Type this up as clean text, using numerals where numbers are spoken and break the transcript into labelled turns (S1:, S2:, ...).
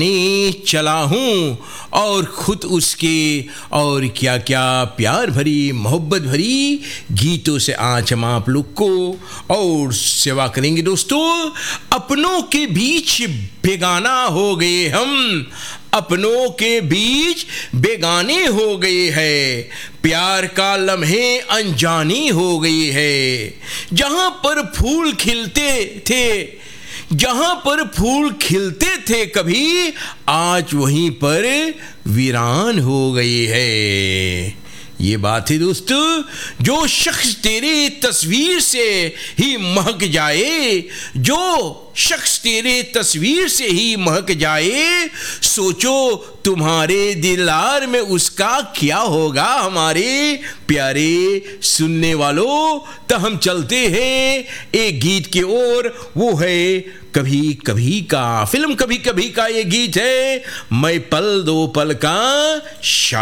S1: चला हूँ और खुद उसके और क्या क्या प्यार भरी मोहब्बत भरी गीतों से आज हम आप लोग को और सेवा करेंगे। दोस्तों, अपनों के बीच बेगाना हो गए हम, अपनों के बीच बेगाने हो गए हैं, प्यार का लम्हे अनजानी हो गई है। जहाँ पर फूल खिलते थे, जहां पर फूल खिलते थे कभी, आज वहीं पर वीरान हो गई है। ये बात है दोस्तों, जो शख्स तेरे तस्वीर से ही महक जाए, जो शख्स तेरे तस्वीर से ही महक जाए, सोचो तुम्हारे दिलार में उसका क्या होगा। हमारे प्यारे सुनने वालों, तो हम चलते हैं एक गीत की ओर। वो है कभी कभी का, फिल्म कभी कभी का ये गीत है। मैं पल दो पल का शायर।